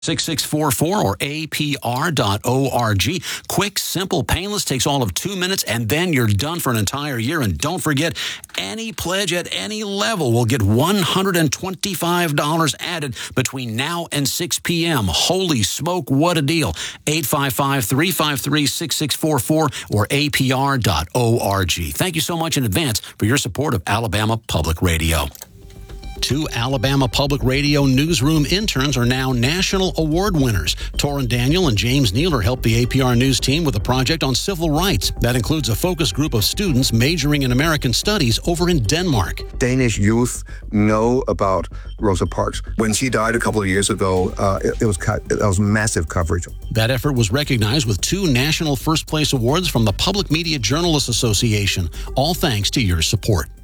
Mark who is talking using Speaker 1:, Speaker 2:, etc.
Speaker 1: 6644 or apr.org. Quick, simple, painless, takes all of 2 minutes, and then you're done for an entire year. And don't forget, any pledge at any level will get $125 added between now and 6 p.m. Holy smoke, what a deal. 855-353-6644 or apr.org. Thank you so much in advance for your support of Alabama Public Radio. 2 Alabama Public Radio newsroom interns are now national award winners. Torrin Daniel and James Nealer helped the APR News team with a project on civil rights. That includes a focus group of students majoring in American studies over in Denmark.
Speaker 2: Danish youth know about Rosa Parks. When she died a couple of years ago, it was massive coverage.
Speaker 1: That effort was recognized with 2 national first place awards from the Public Media Journalists Association, all thanks to your support.